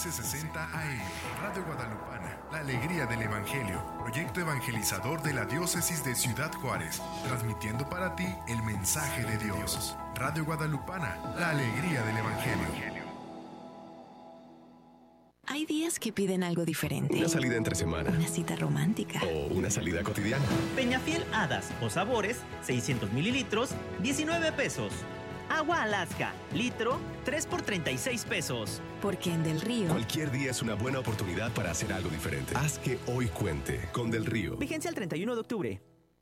1560 AM, Radio Guadalupana, la alegría del Evangelio, proyecto evangelizador de la Diócesis de Ciudad Juárez, transmitiendo para ti el mensaje de Dios. Radio Guadalupana, la alegría del Evangelio. Hay días que piden algo diferente. Una salida entre semana. Una cita romántica. O una salida cotidiana. Peñafiel Hadas o Sabores, 600 mililitros, 19 pesos. Agua Alaska, litro, 3 por 36 pesos. Porque en Del Río... Cualquier día es una buena oportunidad para hacer algo diferente. Haz que hoy cuente con Del Río. Vigencia el 31 de octubre.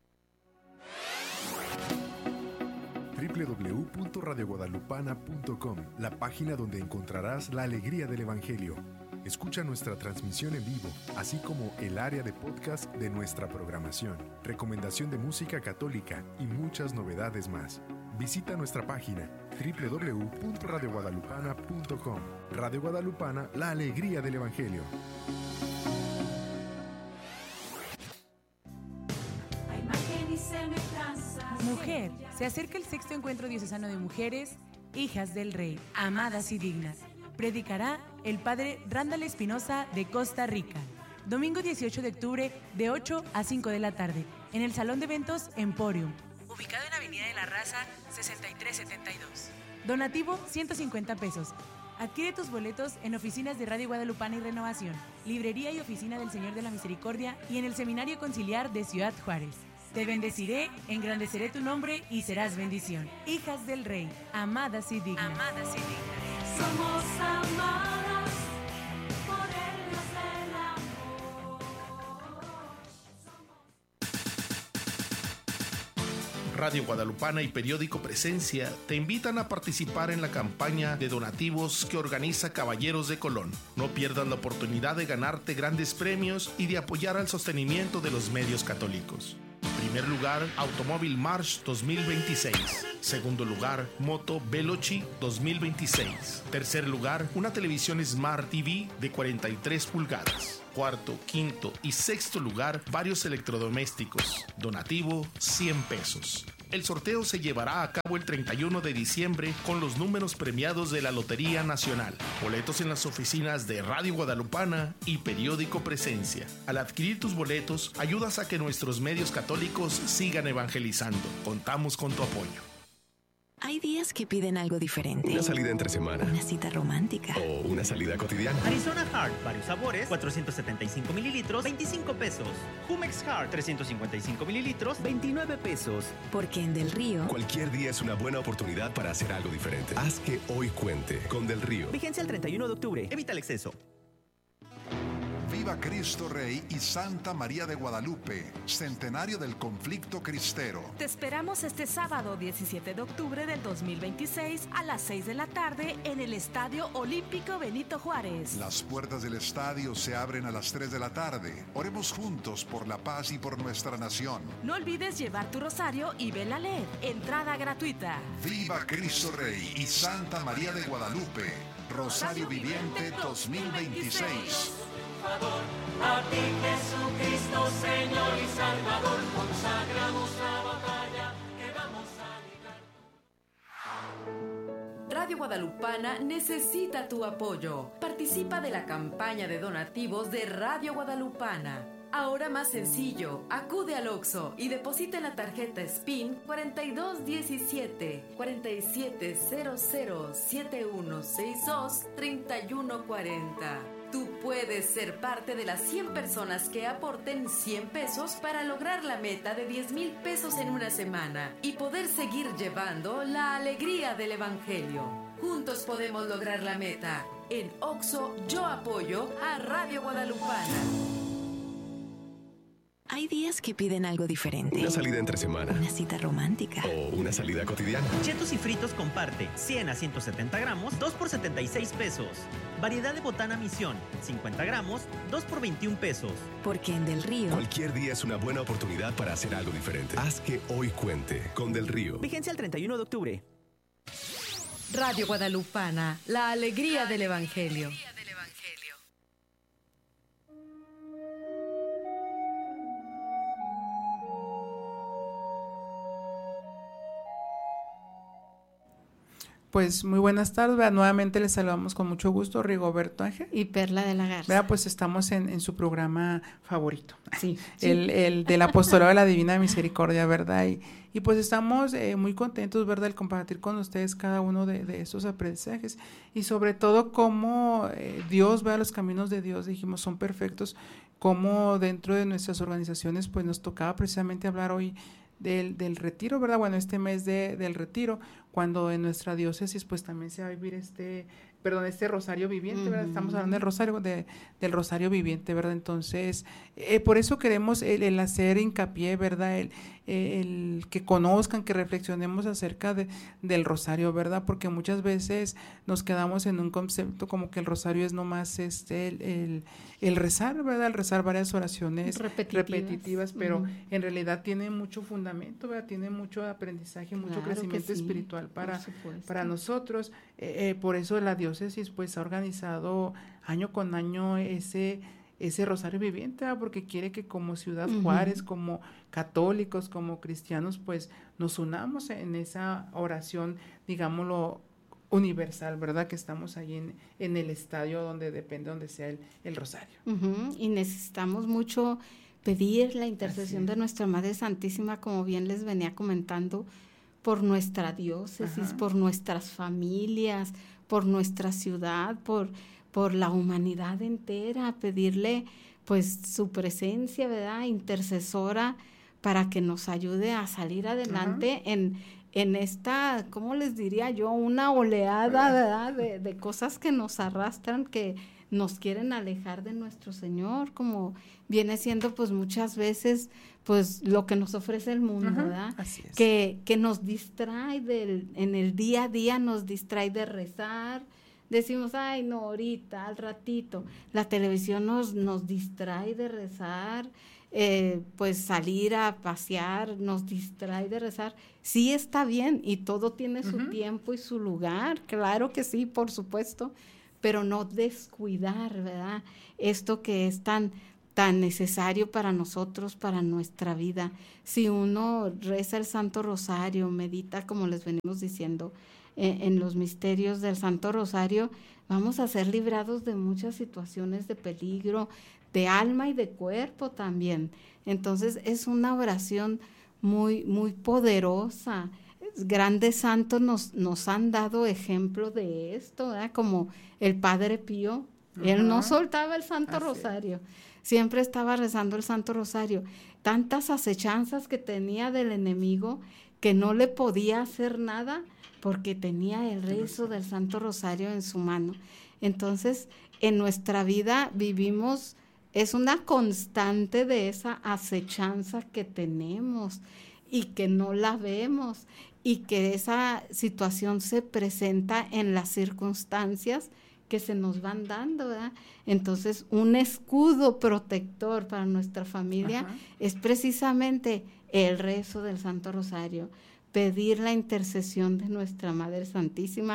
www.radioguadalupana.com, la página donde encontrarás la alegría del Evangelio. Escucha nuestra transmisión en vivo, así como el área de podcast de nuestra programación, recomendación de música católica y muchas novedades más. Visita nuestra página www.radioguadalupana.com. Radio Guadalupana, la alegría del Evangelio. Mujer, se acerca el sexto encuentro diocesano de mujeres, hijas del Rey, amadas y dignas. Predicará el padre Randall Espinosa de Costa Rica. Domingo 18 de octubre de 8 a 5 de la tarde, en el Salón de Eventos Emporium, ubicado en Avenida de la Raza 6372. Donativo 150 pesos. Adquiere tus boletos en oficinas de Radio Guadalupana y Renovación, librería y oficina del Señor de la Misericordia y en el Seminario Conciliar de Ciudad Juárez. Te bendeciré, engrandeceré tu nombre y serás bendición. Hijas del Rey, amadas y dignas. Amadas y dignas. Somos amadas por el Dios del amor. Radio Guadalupana y Periódico Presencia te invitan a participar en la campaña de donativos que organiza Caballeros de Colón. No pierdas la oportunidad de ganarte grandes premios y de apoyar al sostenimiento de los medios católicos. Primer lugar, Automóvil March 2026. Segundo lugar, Moto Veloci 2026. Tercer lugar, una televisión Smart TV de 43 pulgadas. Cuarto, quinto y sexto lugar, varios electrodomésticos. Donativo, 100 pesos. El sorteo se llevará a cabo el 31 de diciembre con los números premiados de la Lotería Nacional. Boletos en las oficinas de Radio Guadalupana y Periódico Presencia. Al adquirir tus boletos, ayudas a que nuestros medios católicos sigan evangelizando. Contamos con tu apoyo. Hay días que piden algo diferente. Una salida entre semana. Una cita romántica. O una salida cotidiana. Arizona Hard, varios sabores, 475 mililitros, 25 pesos. Jumex Hard, 355 mililitros, 29 pesos. Porque en Del Río... Cualquier día es una buena oportunidad para hacer algo diferente. Haz que hoy cuente con Del Río. Vigencia el 31 de octubre. Evita el exceso. Viva Cristo Rey y Santa María de Guadalupe, centenario del conflicto cristero. Te esperamos este sábado 17 de octubre del 2026 a las 6 de la tarde en el Estadio Olímpico Benito Juárez. Las puertas del estadio se abren a las 3 de la tarde. Oremos juntos por la paz y por nuestra nación. No olvides llevar tu rosario y vela LED. Entrada gratuita. Viva Cristo Rey y Santa María de Guadalupe, Rosario Viviente 2026. A ti Jesucristo, Señor y Salvador, consagramos la batalla que vamos a librar. Radio Guadalupana necesita tu apoyo. Participa de la campaña de donativos de Radio Guadalupana. Ahora más sencillo, acude al Oxxo y deposita en la tarjeta SPIN 4217 4700 7162 3140. Tú puedes ser parte de las 100 personas que aporten 100 pesos para lograr la meta de 10,000 pesos en una semana y poder seguir llevando la alegría del Evangelio. Juntos podemos lograr la meta. En Oxxo yo apoyo a Radio Guadalupana. Hay días que piden algo diferente. Una salida entre semana. Una cita romántica. O una salida cotidiana. Chetos y fritos comparte, 100 a 170 gramos, 2 por 76 pesos. Variedad de botana Misión, 50 gramos, 2 por 21 pesos. Porque en Del Río... Cualquier día es una buena oportunidad para hacer algo diferente. Haz que hoy cuente con Del Río. Vigencia el 31 de octubre. Radio Guadalupana, la alegría del Evangelio. Pues muy buenas tardes, ¿verdad? Nuevamente les saludamos con mucho gusto, Rigoberto Ángel y Perla de la Garza. ¿Verdad? Pues estamos en su programa favorito, sí. el del Apostolado de la Divina Misericordia, ¿verdad? Y pues estamos muy contentos, ¿verdad?, el compartir con ustedes cada uno de estos aprendizajes y sobre todo cómo Dios, ¿verdad?, los caminos de Dios, dijimos, son perfectos, cómo dentro de nuestras organizaciones pues nos tocaba precisamente hablar hoy del retiro, ¿verdad? Bueno, este mes del retiro, cuando en nuestra diócesis pues también se va a vivir este rosario viviente, ¿verdad? Estamos hablando del rosario viviente, ¿verdad? Entonces, por eso queremos el hacer hincapié, ¿verdad? El que conozcan, que reflexionemos acerca del rosario, ¿verdad? Porque muchas veces nos quedamos en un concepto como que el rosario es nomás el rezar, ¿verdad? El rezar varias oraciones repetitivas, pero en realidad tiene mucho fundamento, ¿verdad? Tiene mucho aprendizaje, mucho crecimiento espiritual para nosotros. Por eso la diócesis pues ha organizado año con año ese rosario viviente, ¿verdad? Porque quiere que como Ciudad Juárez, como católicos, como cristianos, pues nos unamos en esa oración, digámoslo, universal, ¿verdad? Que estamos ahí en el estadio donde sea el rosario. Y necesitamos mucho pedir la intercesión de nuestra Madre Santísima, como bien les venía comentando, por nuestra diócesis, por nuestras familias, por nuestra ciudad, por la humanidad entera, pedirle pues su presencia, ¿verdad?, intercesora, para que nos ayude a salir adelante en esta, ¿cómo les diría yo?, una oleada, ¿verdad?, de cosas que nos arrastran, que nos quieren alejar de nuestro Señor, como viene siendo pues muchas veces pues lo que nos ofrece el mundo, ¿verdad? Así es. Que nos distrae en el día a día, nos distrae de rezar. Decimos, ay, no, ahorita, al ratito. La televisión nos distrae de rezar, pues salir a pasear nos distrae de rezar. Sí está bien y todo tiene su tiempo y su lugar, claro que sí, por supuesto, pero no descuidar, ¿verdad?, esto que es tan necesario para nosotros, para nuestra vida. Si uno reza el Santo Rosario, medita, como les venimos diciendo, en los misterios del Santo Rosario, vamos a ser librados de muchas situaciones de peligro, de alma y de cuerpo también. Entonces es una oración muy, muy poderosa. Grandes santos nos han dado ejemplo de esto, ¿verdad? Como el Padre Pío, él no soltaba el Santo Rosario, siempre estaba rezando el Santo Rosario. Tantas acechanzas que tenía del enemigo que no le podía hacer nada porque tenía el rezo del Santo Rosario en su mano. Entonces, en nuestra vida vivimos, es una constante de esa acechanza que tenemos y que no la vemos, y que esa situación se presenta en las circunstancias que se nos van dando, ¿verdad? Entonces, un escudo protector para nuestra familia es precisamente el rezo del Santo Rosario, pedir la intercesión de nuestra Madre Santísima,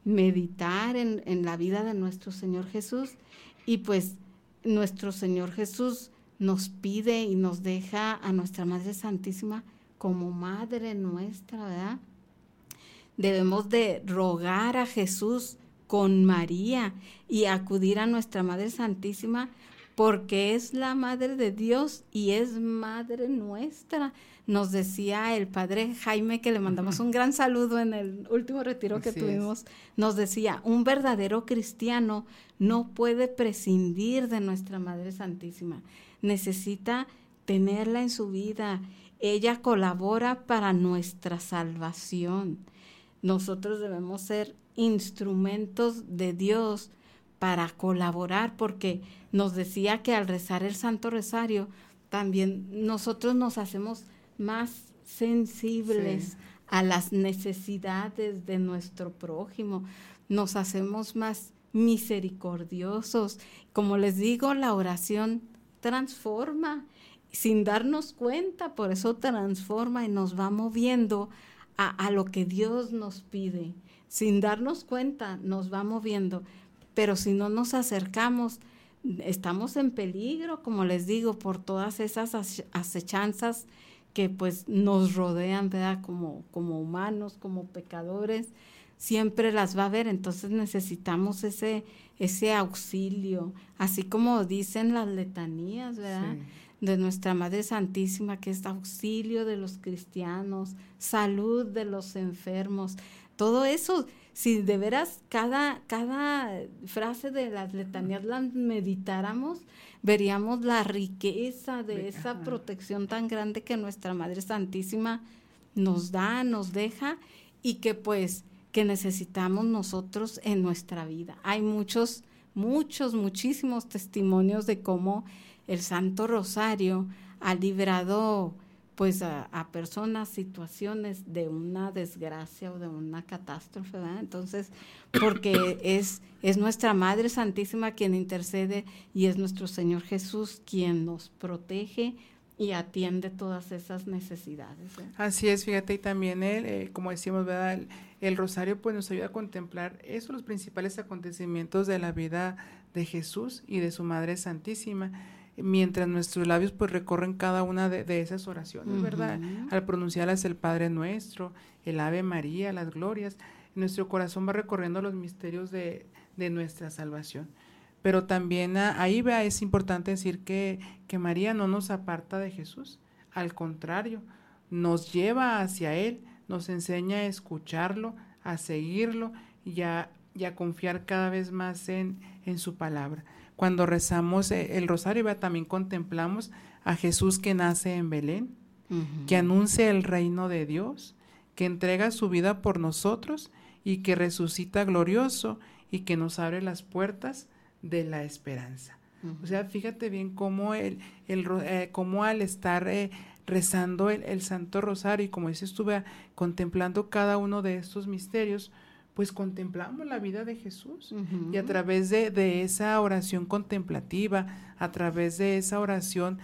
meditar en la vida de nuestro Señor Jesús, y pues nuestro Señor Jesús nos pide y nos deja a nuestra Madre Santísima como Madre nuestra, ¿verdad? Debemos de rogar a Jesús con María y acudir a nuestra Madre Santísima, porque es la Madre de Dios y es Madre nuestra. Nos decía el Padre Jaime, que le mandamos un gran saludo en el último retiro que tuvimos, nos decía, un verdadero cristiano no puede prescindir de nuestra Madre Santísima, necesita tenerla en su vida. Ella colabora para nuestra salvación. Nosotros debemos ser instrumentos de Dios para colaborar, porque nos decía que al rezar el Santo Rosario, también nosotros nos hacemos más sensibles a las necesidades de nuestro prójimo, nos hacemos más misericordiosos. Como les digo, la oración transforma sin darnos cuenta, por eso transforma y nos va moviendo a lo que Dios nos pide. Sin darnos cuenta nos va moviendo, pero si no nos acercamos, estamos en peligro, como les digo, por todas esas acechanzas que pues nos rodean, ¿verdad? Como humanos, como pecadores, siempre las va a ver, entonces necesitamos ese auxilio, así como dicen las letanías, ¿verdad? Sí. De nuestra Madre Santísima, que es auxilio de los cristianos, salud de los enfermos, todo eso, si de veras cada frase de las letanías las meditáramos, veríamos la riqueza de esa protección tan grande que nuestra Madre Santísima nos da, nos deja, y que pues que necesitamos nosotros en nuestra vida. Hay muchísimos testimonios de cómo el Santo Rosario ha librado pues a personas, situaciones de una desgracia o de una catástrofe, ¿verdad? Entonces, porque es nuestra Madre Santísima quien intercede y es nuestro Señor Jesús quien nos protege y atiende todas esas necesidades, ¿eh? Así es, fíjate, y también como decimos, ¿verdad? El rosario pues nos ayuda a contemplar los principales acontecimientos de la vida de Jesús y de su Madre Santísima, mientras nuestros labios pues recorren cada una de esas oraciones, ¿verdad? Al pronunciarlas el Padre Nuestro, el Ave María, las glorias, nuestro corazón va recorriendo los misterios de nuestra salvación. Pero también ahí es importante decir que María no nos aparta de Jesús, al contrario, nos lleva hacia Él, nos enseña a escucharlo, a seguirlo y a confiar cada vez más en su palabra. Cuando rezamos el rosario, también contemplamos a Jesús que nace en Belén, que anuncia el reino de Dios, que entrega su vida por nosotros y que resucita glorioso y que nos abre las puertas de la esperanza. O sea, fíjate bien cómo cómo al estar rezando el Santo Rosario, y como dices, estuve contemplando cada uno de estos misterios, pues contemplamos la vida de Jesús, y a través de esa oración contemplativa, a través de esa oración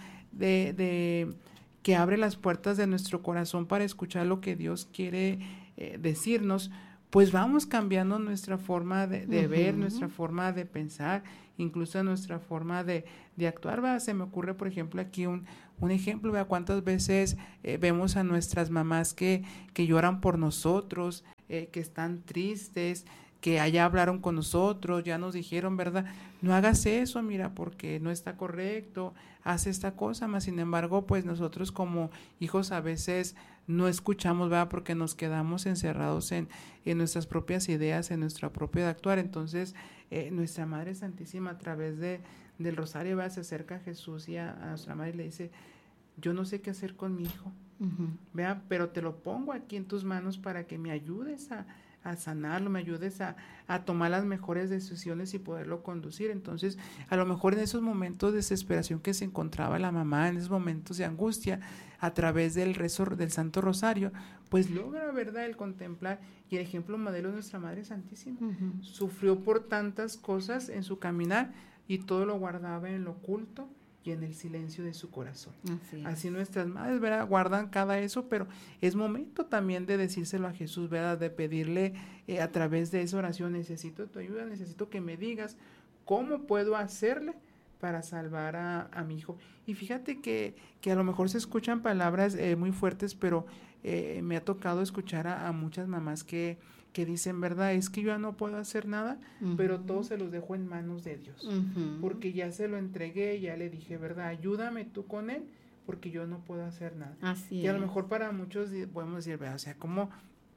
de que abre las puertas de nuestro corazón para escuchar lo que Dios quiere decirnos, pues vamos cambiando nuestra forma de ver, nuestra forma de pensar, incluso nuestra forma de actuar, ¿verdad? Se me ocurre, por ejemplo, aquí un ejemplo, ¿verdad? Cuántas veces vemos a nuestras mamás que lloran por nosotros, que están tristes, que allá hablaron con nosotros, ya nos dijeron, ¿verdad? No hagas eso, mira, porque no está correcto, haz esta cosa, más sin embargo, pues nosotros como hijos a veces no escuchamos, ¿verdad? Porque nos quedamos encerrados en nuestras propias ideas, en nuestra propia de actuar. Entonces, nuestra Madre Santísima a través del rosario, ¿verdad? Se acerca a Jesús y a nuestra Madre y le dice, yo no sé qué hacer con mi hijo, ¿verdad? Pero te lo pongo aquí en tus manos para que me ayudes a sanarlo, me ayudes a tomar las mejores decisiones y poderlo conducir. Entonces, a lo mejor en esos momentos de desesperación que se encontraba la mamá, en esos momentos de angustia, a través del rezo del Santo Rosario, pues logra, ¿verdad?, el contemplar, y el ejemplo modelo de nuestra Madre Santísima. Sufrió por tantas cosas en su caminar y todo lo guardaba en lo oculto y en el silencio de su corazón. Así nuestras madres, ¿verdad?, guardan cada eso, pero es momento también de decírselo a Jesús, ¿verdad?, de pedirle a través de esa oración, necesito tu ayuda, necesito que me digas cómo puedo hacerle para salvar a mi hijo. Y fíjate que a lo mejor se escuchan palabras muy fuertes, pero me ha tocado escuchar a muchas mamás que dicen, ¿verdad?, es que yo ya no puedo hacer nada, pero todo se los dejo en manos de Dios, porque ya se lo entregué, ya le dije, ¿verdad?, ayúdame tú con él, porque yo no puedo hacer nada. Así y a lo mejor para muchos podemos decir, ¿verdad?, o sea, ¿cómo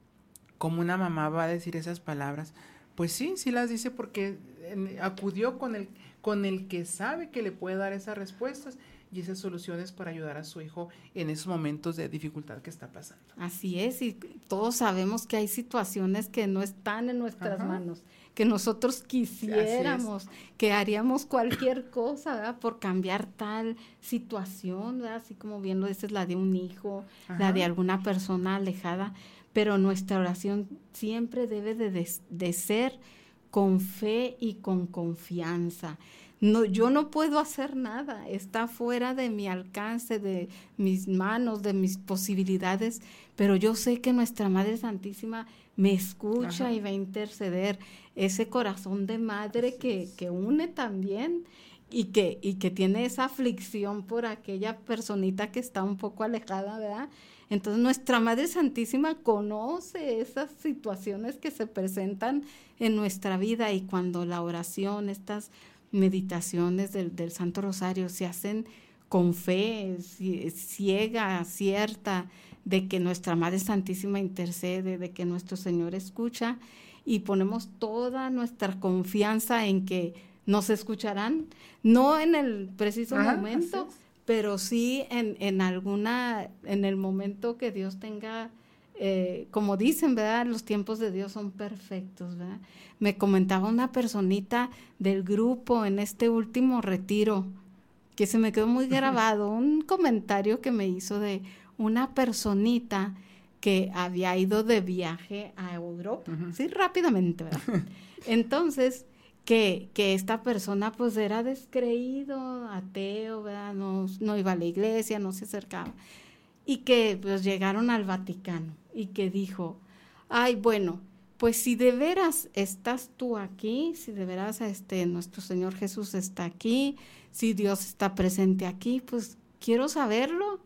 una mamá va a decir esas palabras? Pues sí las dice porque acudió con el que sabe que le puede dar esas respuestas y esas soluciones para ayudar a su hijo en esos momentos de dificultad que está pasando. Así es, y todos sabemos que hay situaciones que no están en nuestras manos, que nosotros quisiéramos, que haríamos cualquier cosa, ¿verdad?, por cambiar tal situación, ¿verdad?, así como bien lo dices, la de un hijo, la de alguna persona alejada, pero nuestra oración siempre debe de ser con fe y con confianza. No, yo no puedo hacer nada, está fuera de mi alcance, de mis manos, de mis posibilidades, pero yo sé que nuestra Madre Santísima me escucha y va a interceder. Ese corazón de madre que une también y que tiene esa aflicción por aquella personita que está un poco alejada, ¿verdad? Entonces nuestra Madre Santísima conoce esas situaciones que se presentan en nuestra vida, y cuando la oración, estas meditaciones del Santo Rosario se hacen con fe, ciega, cierta, de que nuestra Madre Santísima intercede, de que nuestro Señor escucha, y ponemos toda nuestra confianza en que nos escucharán, no en el preciso momento, pero sí en el momento que Dios tenga, como dicen, ¿verdad? Los tiempos de Dios son perfectos, ¿verdad? Me comentaba una personita del grupo en este último retiro, que se me quedó muy grabado, un comentario que me hizo de una personita que había ido de viaje a Europa, sí, rápidamente, ¿verdad? Entonces, que esta persona pues era descreído, ateo, ¿verdad? No iba a la iglesia, no se acercaba, y que pues llegaron al Vaticano, y que dijo, ay, bueno, pues si de veras estás tú aquí, si de veras nuestro Señor Jesús está aquí, si Dios está presente aquí, pues quiero saberlo,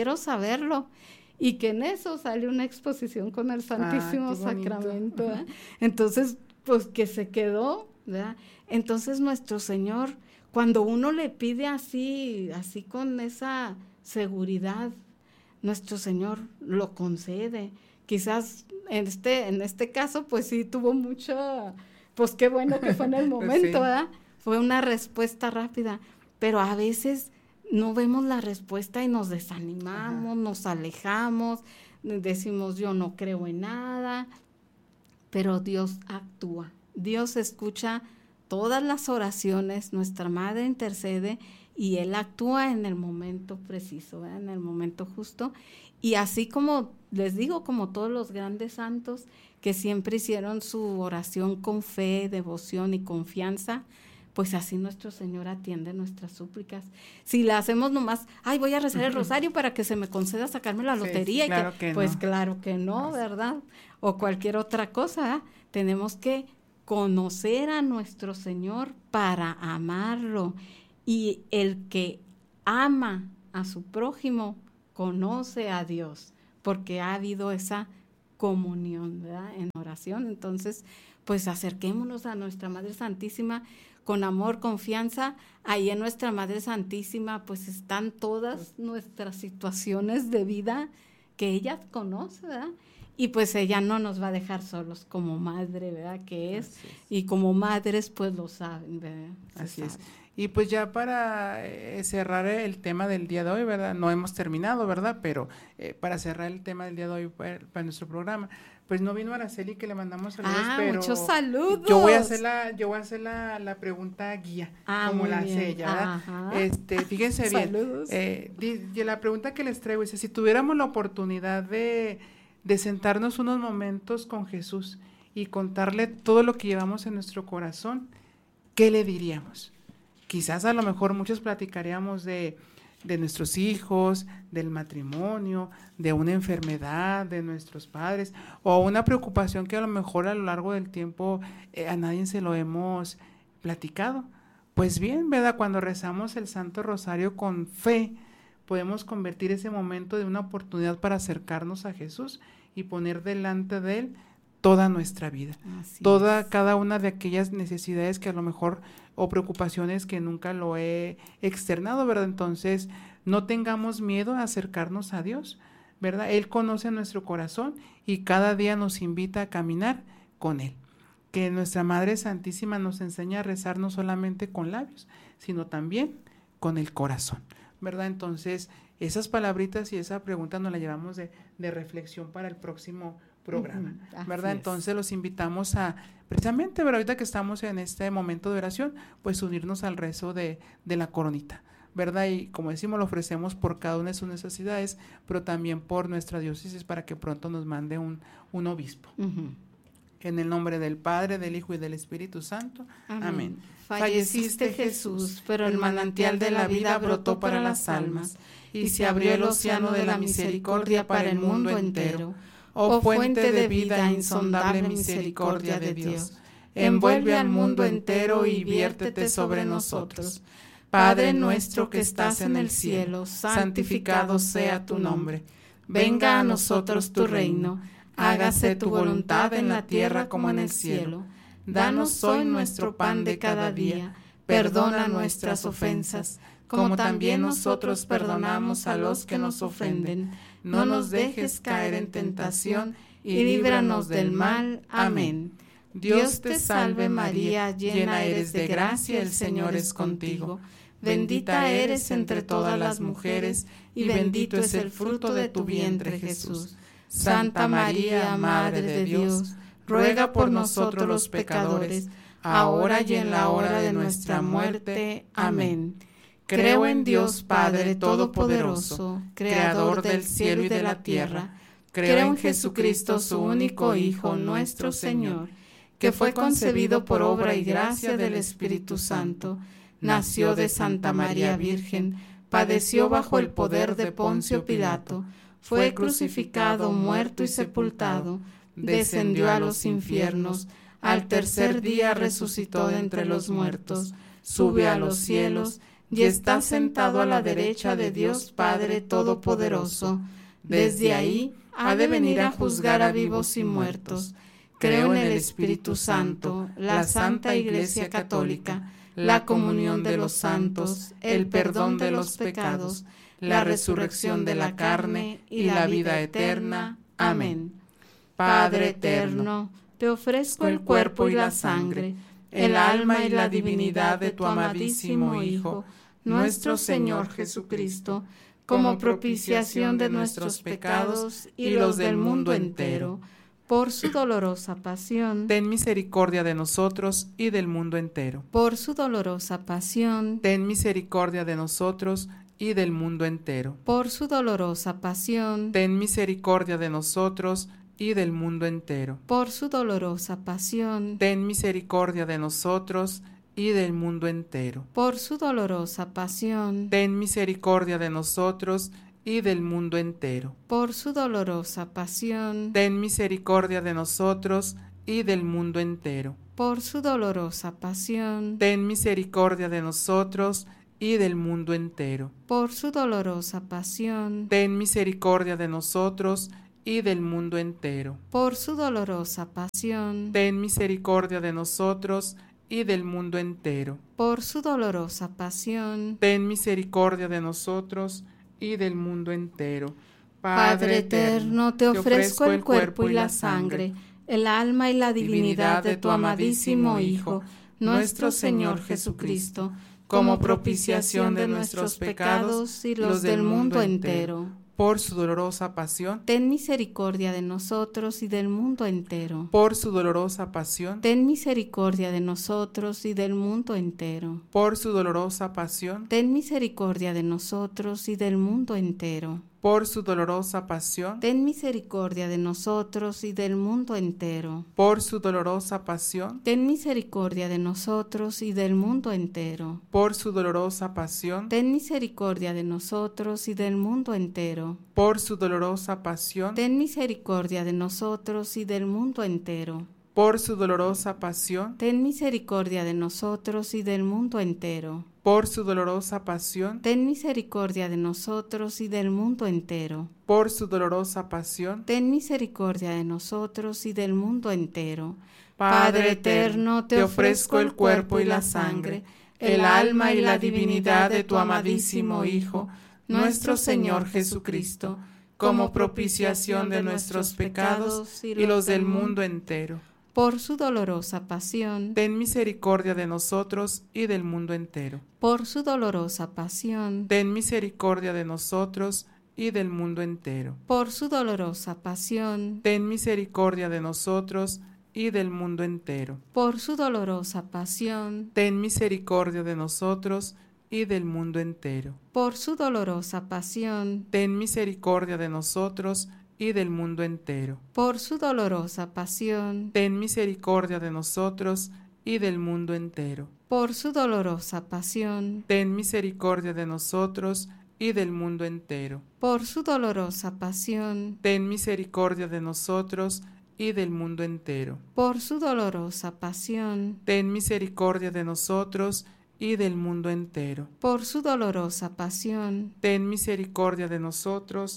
y que en eso sale una exposición con el Santísimo Sacramento, ¿verdad? Entonces, pues que se quedó, ¿verdad? Entonces nuestro Señor, cuando uno le pide así con esa seguridad, nuestro Señor lo concede. Quizás en este caso, pues sí tuvo mucha, pues qué bueno que fue en el momento, sí, ¿verdad? Fue una respuesta rápida, pero a veces no vemos la respuesta y nos desanimamos, nos alejamos, decimos yo no creo en nada, pero Dios actúa. Dios escucha todas las oraciones, nuestra Madre intercede y Él actúa en el momento preciso, ¿verdad? En el momento justo. Y así como les digo, como todos los grandes santos que siempre hicieron su oración con fe, devoción y confianza, pues así nuestro Señor atiende nuestras súplicas. Si la hacemos nomás, ay, voy a rezar el rosario para que se me conceda sacarme la lotería, sí, pues no. Claro que no, ¿verdad? O cualquier otra cosa, ¿eh? Tenemos que conocer a nuestro Señor para amarlo, y el que ama a su prójimo conoce a Dios, porque ha habido esa comunión, ¿verdad? En oración. Entonces, pues acerquémonos a nuestra Madre Santísima con amor, confianza. Ahí en nuestra Madre Santísima pues están todas nuestras situaciones de vida que ella conoce, ¿verdad? Y pues ella no nos va a dejar solos como madre, ¿verdad? Que es. Y como madres pues lo saben, ¿verdad? Así es. Y pues ya para cerrar el tema del día de hoy, ¿verdad? No hemos terminado, ¿verdad? Pero para cerrar el tema del día de hoy para nuestro programa, pues no vino Araceli, que le mandamos saludos, pero muchos saludos. Yo voy a hacer la pregunta guía, como la hace ella, ¿verdad? Fíjense bien. Saludos. La pregunta que les traigo es, si tuviéramos la oportunidad de sentarnos unos momentos con Jesús y contarle todo lo que llevamos en nuestro corazón, ¿qué le diríamos? Quizás a lo mejor muchos platicaríamos de nuestros hijos, del matrimonio, de una enfermedad, de nuestros padres, o una preocupación que a lo mejor a lo largo del tiempo a nadie se lo hemos platicado. Pues bien, ¿verdad? Cuando rezamos el Santo Rosario con fe, podemos convertir ese momento de una oportunidad para acercarnos a Jesús y poner delante de Él toda nuestra vida, cada una de aquellas necesidades que a lo mejor, o preocupaciones que nunca lo he externado, ¿verdad? Entonces, no tengamos miedo a acercarnos a Dios, ¿verdad? Él conoce nuestro corazón y cada día nos invita a caminar con Él. Que nuestra Madre Santísima nos enseña a rezar no solamente con labios, sino también con el corazón, ¿verdad? Entonces, esas palabritas y esa pregunta nos la llevamos de reflexión para el próximo programa, ¿verdad? Entonces los invitamos a, precisamente, pero ahorita que estamos en este momento de oración, pues unirnos al rezo de la coronita, ¿verdad? Y como decimos, lo ofrecemos por cada una de sus necesidades, pero también por nuestra diócesis para que pronto nos mande un obispo. En el nombre del Padre, del Hijo y del Espíritu Santo. Amén. Falleciste, Jesús, pero el manantial de la vida brotó para las almas, y se abrió el océano de la misericordia para el mundo entero. Oh fuente de vida, insondable misericordia de Dios, envuelve al mundo entero y viértete sobre nosotros. Padre nuestro que estás en el cielo, santificado sea tu nombre. Venga a nosotros tu reino, hágase tu voluntad en la tierra como en el cielo. Danos hoy nuestro pan de cada día, perdona nuestras ofensas, como también nosotros perdonamos a los que nos ofenden. No nos dejes caer en tentación y líbranos del mal. Amén. Dios te salve María, llena eres de gracia, el Señor es contigo. Bendita eres entre todas las mujeres, y bendito es el fruto de tu vientre, Jesús. Santa María, Madre de Dios, ruega por nosotros los pecadores, ahora y en la hora de nuestra muerte. Amén. Creo en Dios Padre Todopoderoso, Creador del cielo y de la tierra. Creo en Jesucristo, su único Hijo, nuestro Señor, que fue concebido por obra y gracia del Espíritu Santo. Nació de Santa María Virgen, padeció bajo el poder de Poncio Pilato, fue crucificado, muerto y sepultado, descendió a los infiernos, al tercer día resucitó de entre los muertos, sube a los cielos y está sentado a la derecha de Dios Padre Todopoderoso. Desde ahí ha de venir a juzgar a vivos y muertos. Creo en el Espíritu Santo, la Santa Iglesia Católica, la comunión de los santos, el perdón de los pecados, la resurrección de la carne y la vida eterna. Amén. Padre eterno, te ofrezco el cuerpo y la sangre, el alma y la divinidad de tu amadísimo Hijo, nuestro Señor Jesucristo, como propiciación de nuestros pecados y los del mundo entero. Por su dolorosa pasión, ten misericordia de nosotros y del mundo entero. Por su dolorosa pasión, ten misericordia de nosotros y del mundo entero. Por su dolorosa pasión, ten misericordia de nosotros y del mundo entero. Por su dolorosa pasión, ten misericordia de nosotros y del mundo entero. Por su dolorosa pasión, ten misericordia de nosotros y del mundo entero. Por su dolorosa pasión, ten misericordia de nosotros y del mundo entero. Por su dolorosa pasión, ten misericordia de nosotros y del mundo entero. Por su dolorosa pasión, ten misericordia de nosotros y del mundo entero. Por su dolorosa pasión, ten misericordia de nosotros y del mundo entero. Por su dolorosa pasión, ten misericordia de nosotros y del mundo entero. Padre eterno, te ofrezco el cuerpo y la sangre, el alma y la divinidad de tu amadísimo Hijo, nuestro Señor Jesucristo, como propiciación de nuestros pecados y los del mundo entero. Por su dolorosa pasión, ten misericordia de nosotros y del mundo entero. Por su dolorosa pasión, ten misericordia de nosotros y del mundo entero. Por su dolorosa pasión, ten misericordia de nosotros y del mundo entero. Por su dolorosa pasión, ten misericordia de nosotros y del mundo entero. Por su dolorosa pasión, ten misericordia de nosotros y del mundo entero. Por su dolorosa pasión, ten misericordia de nosotros y del mundo entero. Por su dolorosa pasión, ten misericordia de nosotros y del mundo entero. Por su dolorosa pasión, ten misericordia de nosotros y del mundo entero. Por su dolorosa pasión, ten misericordia de nosotros y del mundo entero. Por su dolorosa pasión, ten misericordia de nosotros y del mundo entero. Padre eterno, te ofrezco el cuerpo y la sangre, el alma y la divinidad de tu amadísimo Hijo, nuestro Señor Jesucristo, como propiciación de nuestros pecados y los del mundo entero. Por su dolorosa pasión, ten misericordia de nosotros y del mundo entero. Por su dolorosa pasión, ten misericordia de nosotros y del mundo entero. Por su dolorosa pasión, ten misericordia de nosotros y del mundo entero. Por su dolorosa pasión, ten misericordia de nosotros y del mundo entero. Por su dolorosa pasión, ten misericordia de nosotros y del mundo entero. Por su dolorosa pasión, ten misericordia de nosotros y del mundo entero. Por su dolorosa pasión, ten misericordia de nosotros y del mundo entero. Por su dolorosa pasión, ten misericordia de nosotros y del mundo entero. Por su dolorosa pasión, ten misericordia de nosotros y del mundo entero. Por su dolorosa pasión, ten misericordia de nosotros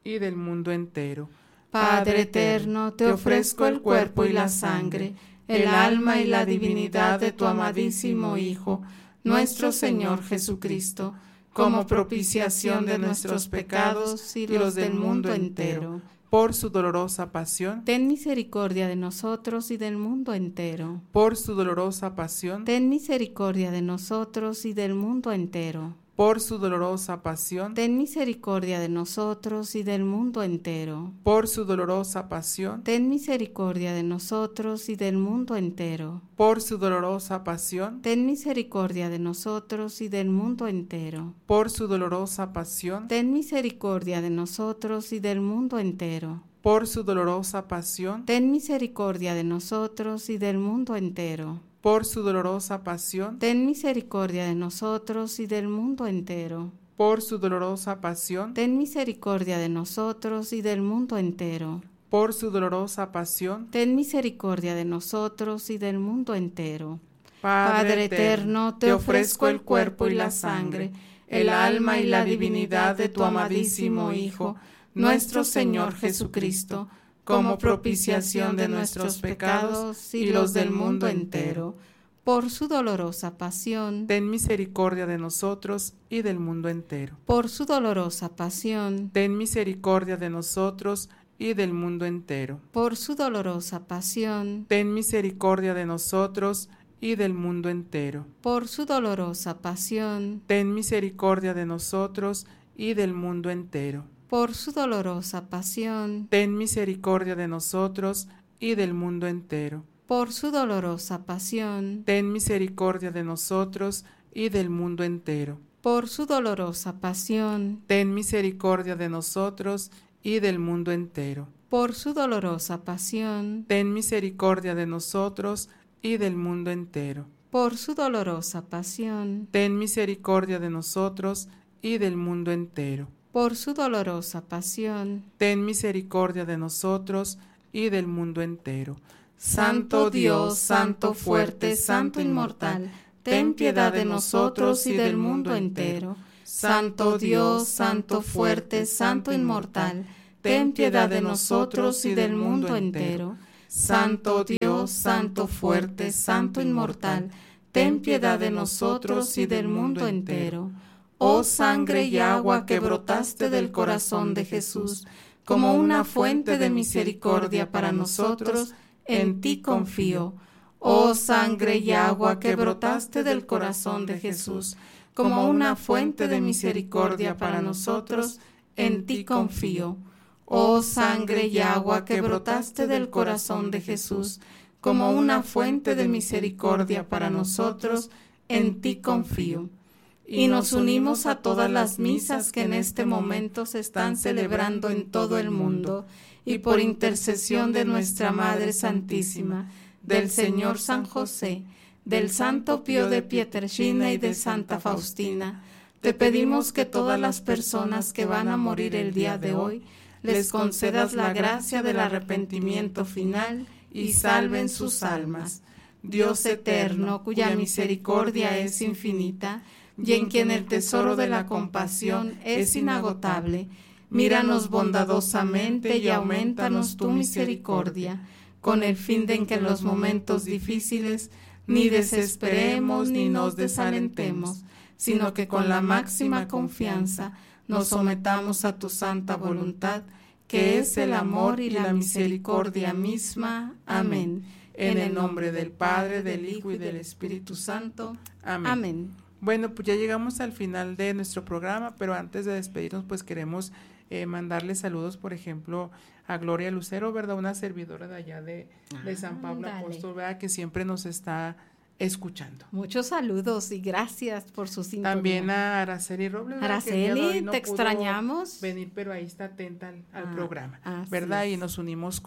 y del mundo entero. Padre eterno, te ofrezco el cuerpo y la sangre, el alma y la divinidad de tu amadísimo Hijo, nuestro Señor Jesucristo, como propiciación de nuestros pecados y los del mundo entero. Por su dolorosa pasión, ten misericordia de nosotros y del mundo entero. por su dolorosa pasión, Ten misericordia de nosotros y del mundo entero. por su dolorosa pasión, Ten misericordia de nosotros y del mundo entero. por su dolorosa pasión, Ten misericordia de nosotros y del mundo entero. por su dolorosa pasión, Ten misericordia de nosotros y del mundo entero. por su dolorosa pasión, Ten misericordia de nosotros y del mundo entero. por su dolorosa pasión, Ten misericordia de nosotros y del mundo entero. por su dolorosa pasión, Ten misericordia de nosotros y del mundo entero. por su dolorosa pasión, Ten misericordia de nosotros y del mundo entero. por su dolorosa pasión. Ten misericordia de nosotros y del mundo entero. Padre eterno, te ofrezco el cuerpo y la sangre, el alma y la divinidad de tu amadísimo Hijo, nuestro Señor Jesucristo, como propiciación de nuestros pecados y los del mundo entero. Por su dolorosa pasión, Ten misericordia de nosotros y del mundo entero. por su dolorosa pasión, Ten misericordia de nosotros y del mundo entero. por su dolorosa pasión, Ten misericordia de nosotros y del mundo entero. por su dolorosa pasión, Ten misericordia de nosotros y del mundo entero. por su dolorosa pasión, Ten misericordia de nosotros y del mundo entero. por su dolorosa pasión, Ten misericordia de nosotros y del mundo entero. por su dolorosa pasión, Ten misericordia de nosotros y del mundo entero. por su dolorosa pasión, Ten misericordia de nosotros y del mundo entero. por su dolorosa pasión, Ten misericordia de nosotros y del mundo entero. por su dolorosa pasión. Ten misericordia de nosotros y del mundo entero. Santo Dios, Santo fuerte, Santo inmortal, ten piedad de nosotros y del mundo entero. Santo Dios, Santo fuerte, Santo inmortal, ten piedad de nosotros y del mundo entero. Santo Dios, Santo fuerte, Santo inmortal, ten piedad de nosotros y del mundo entero. Oh sangre y agua que brotaste del corazón de Jesús, como una fuente de misericordia para nosotros, en ti confío. Oh sangre y agua que brotaste del corazón de Jesús, como una fuente de misericordia para nosotros, en ti confío. Oh sangre y agua que brotaste del corazón de Jesús, como una fuente de misericordia para nosotros, en ti confío. Y nos unimos a todas las misas que en este momento se están celebrando en todo el mundo, y por intercesión de nuestra Madre Santísima, del Señor San José, del Santo Pío de Pietrelcina y de Santa Faustina, te pedimos que todas las personas que van a morir el día de hoy, les concedas la gracia del arrepentimiento final y salven sus almas. Dios eterno, cuya misericordia es infinita, y en quien el tesoro de la compasión es inagotable, míranos bondadosamente y aumentanos tu misericordia, con el fin de que en los momentos difíciles ni desesperemos ni nos desalentemos, sino que con la máxima confianza nos sometamos a tu santa voluntad, que es el amor y la misericordia misma. Amén. En el nombre del Padre, del Hijo y del Espíritu Santo. Amén. Amén. Bueno, pues ya llegamos al final de nuestro programa, pero antes de despedirnos, pues queremos mandarle saludos, por ejemplo, a Gloria Lucero, ¿verdad? Una servidora de allá de San Pablo Apóstol, ¿verdad? Que siempre nos está escuchando. Muchos saludos y gracias por su sintonía. También a Araceli Robles. Araceli, te extrañamos. Venir, pero ahí está atenta al programa, así ¿verdad? es. Y nos unimos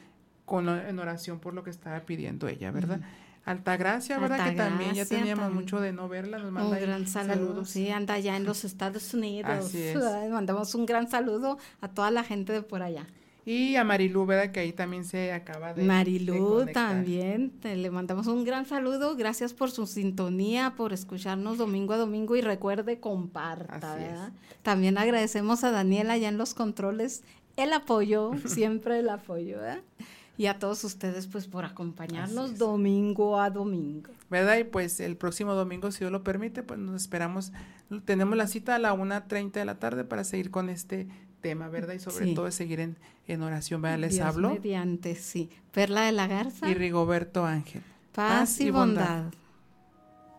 en oración por lo que estaba pidiendo ella, ¿verdad? Altagracia, ¿verdad? Altagracia, que también ya teníamos también. mucho de no verla, nos manda Un gran saludo. Sí, anda allá en los Estados Unidos. Así es. Mandamos un gran saludo a toda la gente de por allá. Y a Marilú, ¿verdad? Que ahí también se acaba de Marilú también, le mandamos un gran saludo, gracias por su sintonía, por escucharnos domingo a domingo y recuerde, comparta, ¿verdad? También agradecemos a Daniela allá en los controles, el apoyo, siempre el apoyo, ¿verdad? Y a todos ustedes pues por acompañarnos domingo a domingo. ¿Verdad? Y pues el próximo domingo, si Dios lo permite, pues nos esperamos, tenemos la cita a la 1:30 de la tarde para seguir con este tema, ¿verdad? Y sobre todo seguir en oración, ¿verdad? Les Dios hablo. mediante, sí. Perla de la Garza. Y Rigoberto Ángel. Paz y bondad.